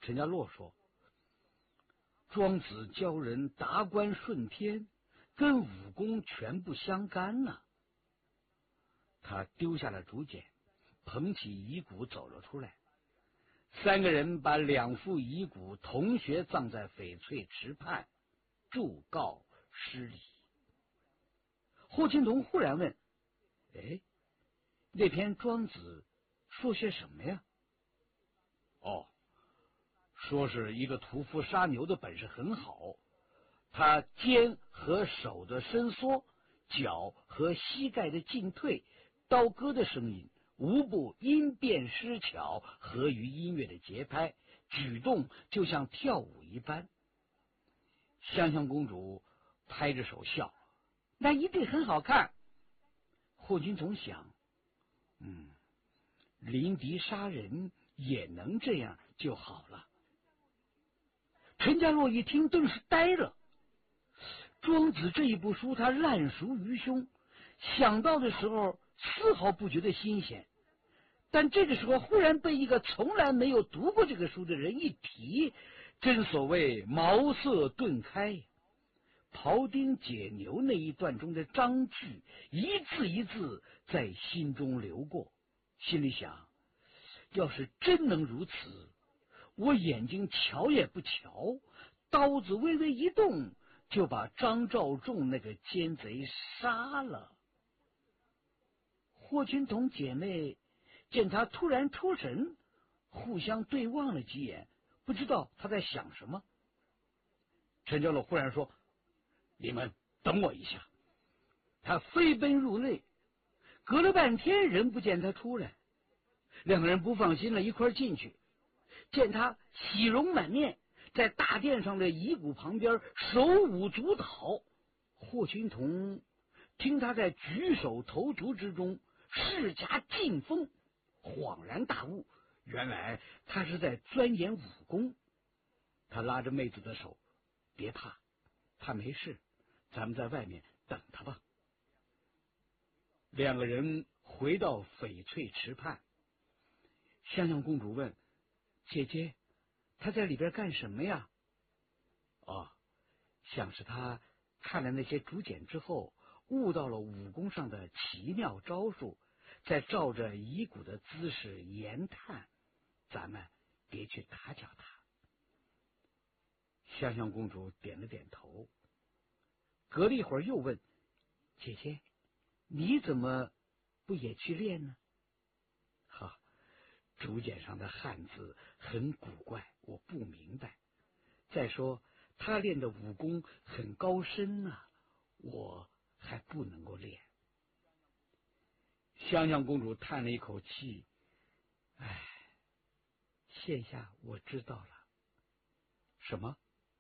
陈家洛说：“庄子教人达观顺天，跟武功全不相干呐。”他丢下了竹简，捧起遗骨走了出来。三个人把两副遗骨同学葬在翡翠池畔，祝告失礼。霍青桐忽然问：“哎，那篇庄子说些什么呀？”“哦，说是一个屠夫杀牛的本事很好，他肩和手的伸缩，脚和膝盖的进退，刀割的声音无不音变失巧，合于音乐的节拍，举动就像跳舞一般。”香香公主拍着手笑：“那一定很好看。”霍青桐想，临敌杀人也能这样就好了。陈家洛一听，顿时呆了。庄子这一部书他烂熟于胸，想到的时候丝毫不觉得新鲜，但这个时候忽然被一个从来没有读过这个书的人一提，真所谓茅塞顿开。庖丁解牛那一段中的章句，一字一字在心中流过，心里想，要是真能如此，我眼睛瞧也不瞧，刀子微微一动，就把张召仲那个奸贼杀了。霍青桐姐妹见他突然出神，互相对望了几眼，不知道他在想什么。陈家洛忽然说：“你们等我一下。”他飞奔入内，隔了半天人不见他出来，两个人不放心了，一块进去，见他喜容满面，在大殿上的遗骨旁边手舞足蹈。霍青桐听他在举手投足之中世家劲风，恍然大悟，原来他是在钻研武功。他拉着妹子的手：“别怕，他没事，咱们在外面等他吧。”两个人回到翡翠池畔，香香公主问：“姐姐，他在里边干什么呀？”“哦，像是他看了那些竹简之后，悟到了武功上的奇妙招数，再照着遗骨的姿势研探，咱们别去打搅他。”香香公主点了点头，隔了一会儿又问：“姐姐，你怎么不也去练呢？”“竹简上的汉字很古怪，我不明白。再说他练的武功很高深啊，我还不能够练。”香香公主叹了一口气：“哎，现下我知道了。”“什么？”“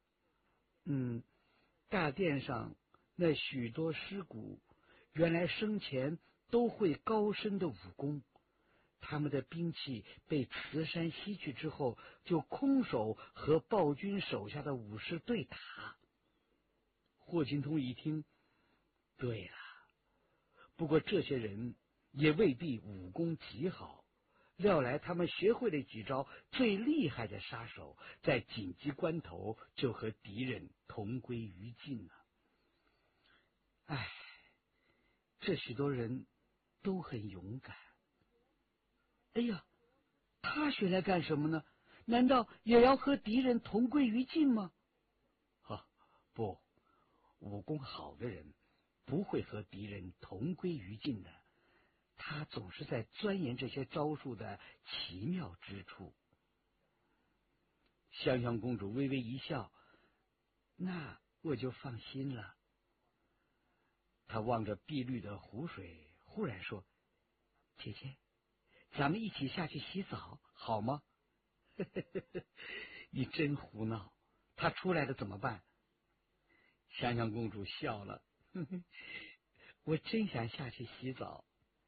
大殿上那许多尸骨，原来生前都会高深的武功，他们的兵器被慈山吸去之后，就空手和暴君手下的武士对打。”霍青桐一听，对了，不过这些人也未必武功极好，料来他们学会了几招最厉害的杀手，在紧急关头就和敌人同归于尽了。哎，这许多人都很勇敢。哎呀，他学来干什么呢？难道也要和敌人同归于尽吗？”“不，武功好的人不会和敌人同归于尽的，他总是在钻研这些招数的奇妙之处。”香香公主微微一笑：“那我就放心了。”她望着碧绿的湖水，忽然说：“姐姐，咱们一起下去洗澡好吗？”“你真胡闹，他出来了怎么办？”香香公主笑了：“我真想下去洗澡。”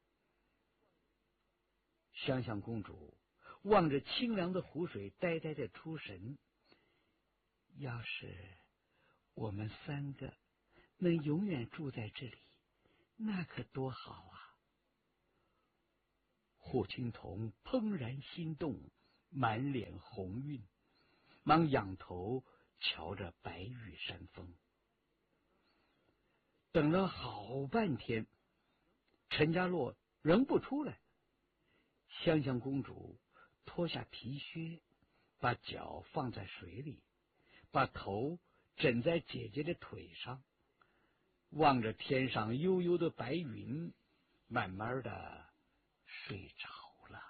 香香公主望着清凉的湖水，呆呆的出神。要是我们三个能永远住在这里，那可多好啊！霍青桐怦然心动，满脸红晕。 忙仰头瞧着白玉山峰。等了好半天，陈家洛仍不出来。香香公主脱下皮靴，把脚放在水里，把头枕在姐姐的腿上，望着天上悠悠的白云，慢慢的睡着了。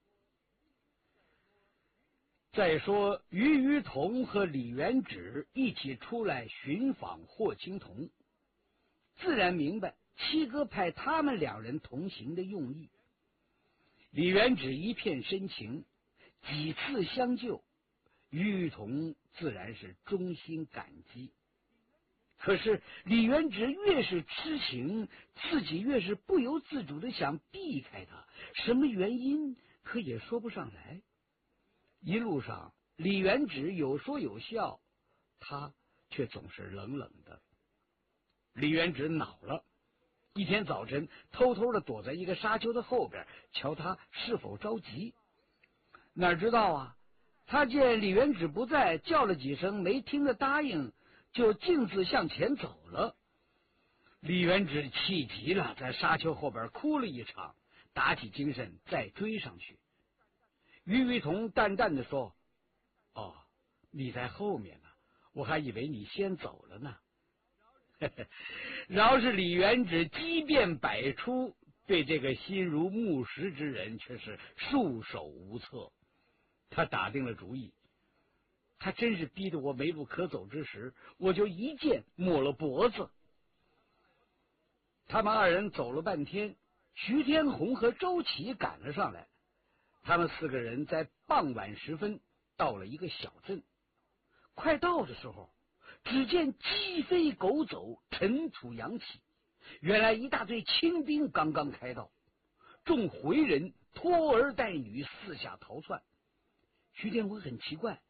再说于同和李元直一起出来寻访霍青桐，自然明白七哥派他们两人同行的用意。李元直一片深情，几次相救，于同自然是衷心感激。可是李元直越是痴情，自己越是不由自主的想避开他，什么原因可也说不上来。一路上李元直有说有笑，他却总是冷冷的。李元直恼了，一天早晨偷偷的躲在一个沙丘的后边，瞧他是否着急。哪知道啊，他见李元直不在，叫了几声没听着答应，就径自向前走了。李元直气急了，在沙丘后边哭了一场，打起精神再追上去。于同淡淡的说：“哦，你在后面呢，我还以为你先走了呢。”饶是李元直机变百出，对这个心如木石之人却是束手无策。他打定了主意，他真是逼得我没路可走之时，我就一剑抹了脖子。他们二人走了半天，徐天红和周启赶了上来。他们四个人在傍晚时分到了一个小镇。快到的时候，只见鸡飞狗走，尘土扬起。原来一大队清兵刚刚开到，众回人拖儿带女四下逃窜。徐天红很奇怪，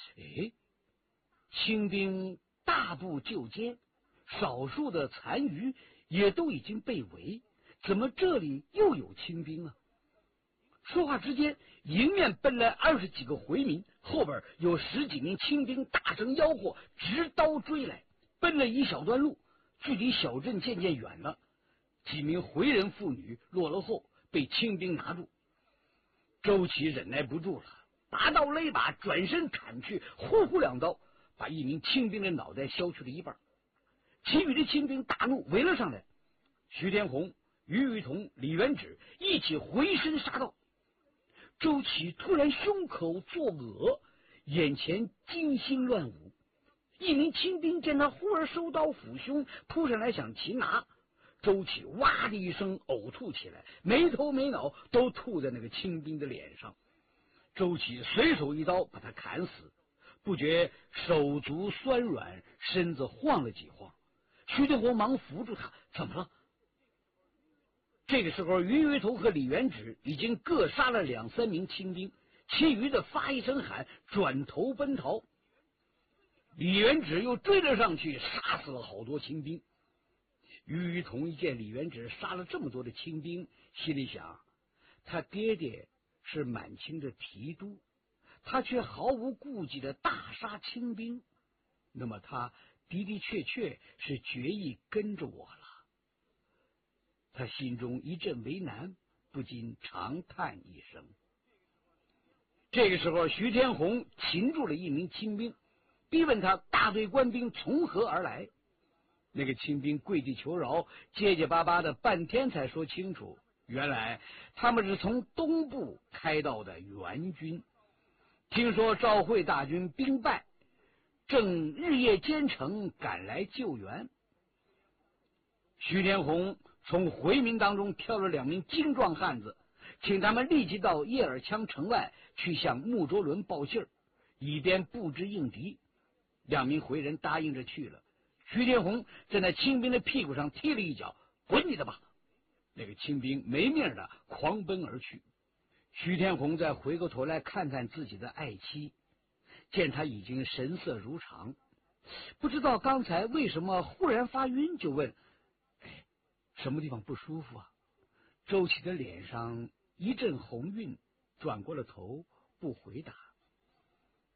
清兵大部就歼，少数的残余也都已经被围，怎么这里又有清兵啊？说话之间，迎面奔来20几个回民，后边有10几名清兵大声吆喝，执刀追来。奔了一小段路，距离小镇渐渐远了。几名回人妇女落了后，被清兵拿住。周启忍耐不住了，拔刀勒把，转身砍去，呼呼2刀，把一名清兵的脑袋削去了一半。其余的清兵大怒，围了上来。徐天红、于同、李元直一起回身杀到。周启突然胸口作呕，眼前金星乱舞。一名清兵见他忽而收刀抚胸，扑上来想擒拿。周启哇的一声呕吐起来，没头没脑都吐在那个清兵的脸上。周启随手一刀把他砍死，不觉手足酸软，身子晃了几晃。徐天红忙扶住他，怎么了？这个时候，于头和李元直已经各杀了2、3名清兵，其余的发一声喊，转头奔逃。李元直又追了上去，杀死了好多清兵。于同一见李元直杀了这么多的清兵，心里想，他爹爹是满清的提督，他却毫无顾忌的大杀清兵，那么他的的确确是决意跟着我了。他心中一阵为难，不禁长叹一声。这个时候，徐天红擒住了一名清兵，逼问他大队官兵从何而来。那个清兵跪地求饶，结结巴巴的半天才说清楚，原来他们是从东部开到的援军，听说赵惠大军兵败，正日夜兼程赶来救援。徐天红从回民当中挑了2名精壮汉子，请他们立即到叶尔羌城外去向穆卓伦报信，以便布置应敌。2名回人答应着去了。徐天红在那清兵的屁股上踢了一脚，滚你的吧！那个清兵没命的狂奔而去。徐天红再回过头来看看自己的爱妻，见他已经神色如常，不知道刚才为什么忽然发晕，就问：什么地方不舒服啊？周启的脸上一阵红晕，转过了头不回答。徐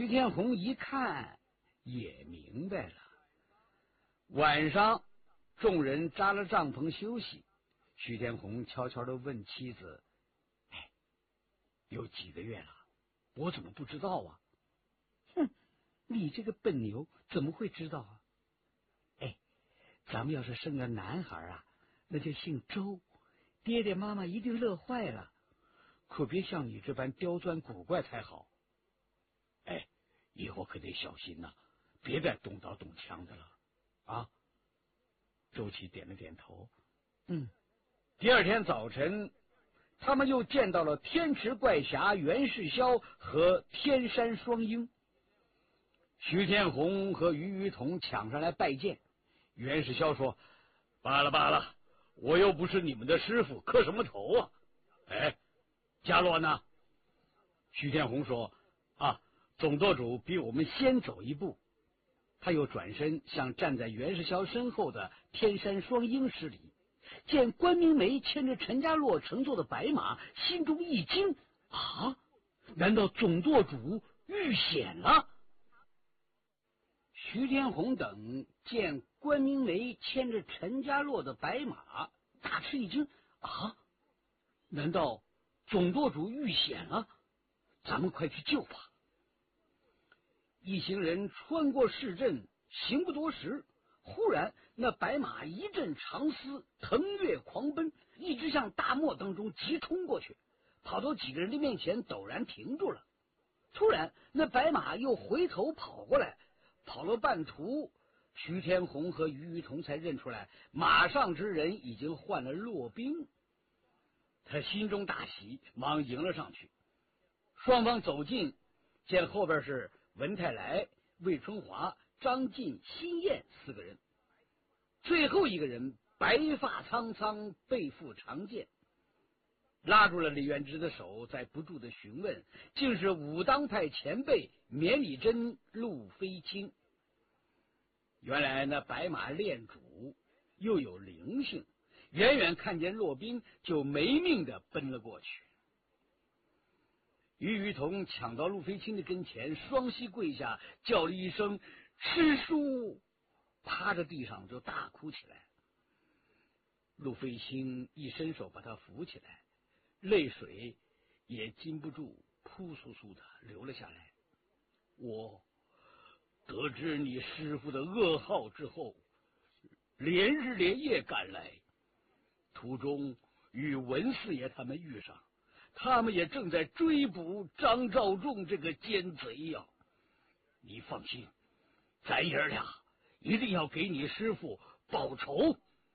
徐天红一看也明白了。晚上，众人扎了帐篷休息。徐天红悄悄地问妻子：“哎，有几个月了？我怎么不知道啊？”“哼，你这个笨牛，怎么会知道啊？哎，咱们要是生个男孩啊，那就姓周，爹爹妈妈一定乐坏了。可别像你这般刁钻古怪才好。哎，以后可得小心呐，别再动刀动枪的了啊。”周琦点了点头。第二天早晨，他们又见到了天池怪侠袁世霄和天山双鹰。徐天红和于于同抢上来拜见。袁世霄说：“罢了罢了，我又不是你们的师傅，磕什么头啊？”“哎，伽罗呢？”徐天红说：“啊，总舵主比我们先走一步。”他又转身向站在袁世霄身后的天山双鹰施礼。见关明梅牵着陈家洛乘坐的白马，心中一惊：“啊，难道总舵主遇险了？”徐天红等见关明梅牵着陈家洛的白马，大吃一惊：“啊，难道总舵主遇险了？咱们快去救吧！”一行人穿过市镇，行不多时，忽然那白马一阵长嘶，腾跃狂奔，一直向大漠当中急冲过去，跑到几个人的面前，陡然停住了。突然那白马又回头跑过来，跑了半途，徐天红和于于同才认出来，马上之人已经换了骆宾。他心中大喜，忙迎了上去。双方走近，见后边是文泰来、魏春华、张晋、辛燕四个人，最后一个人白发苍苍，背负长剑，拉住了李元直的手，在不住的询问，竟是武当派前辈绵里真、陆飞清。原来那白马恋主，又有灵性，远远看见骆宾就没命的奔了过去。于于同抢到陆飞清的跟前，双膝跪下，叫了一声“师叔”，趴着地上就大哭起来。陆飞清一伸手把他扶起来，泪水也禁不住扑簌簌的流了下来。我得知你师父的噩耗之后，连日连夜赶来，途中与文四爷他们遇上，他们也正在追捕张召仲这个奸贼呀。你放心，咱爷俩一定要给你师父报仇。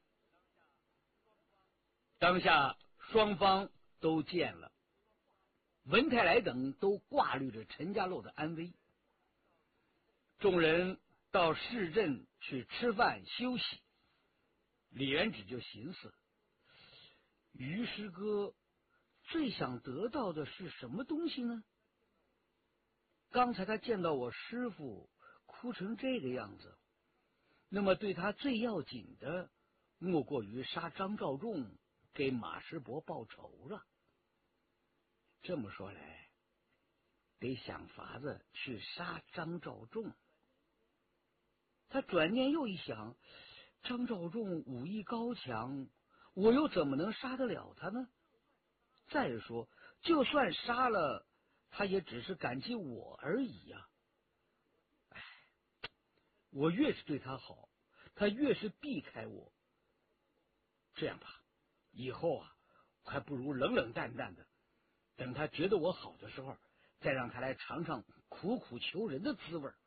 当下双方都见了，文泰来等都挂虑着陈家洛的安危。众人到市镇去吃饭休息。李元直就寻思，于师哥最想得到的是什么东西呢？刚才他见到我师父哭成这个样子，那么对他最要紧的莫过于杀张召仲，给马师伯报仇了。这么说来，得想法子去杀张召仲。他转念又一想，张召仲武艺高强，我又怎么能杀得了他呢？再说，就算杀了他，也只是感激我而已呀。哎，我越是对他好，他越是避开我。这样吧，以后啊，还不如冷冷淡淡的，等他觉得我好的时候，再让他来尝尝苦苦求人的滋味。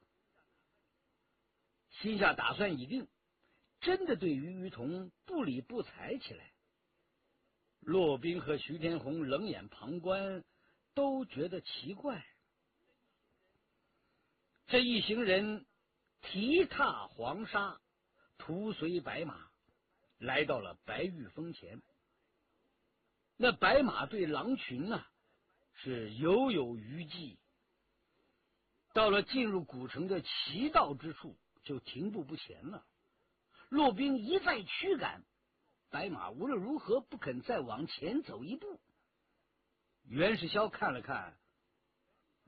心下打算已定，真的对于于同不理不睬起来。骆宾和徐天红冷眼旁观，都觉得奇怪。这一行人蹄踏黄沙，途随白马，来到了白玉峰前。那白马对狼群啊，是犹有余悸。到了进入古城的奇道之处，就停步不前了。骆宾一再驱赶，白马无论如何不肯再往前走一步。袁世霄看了看，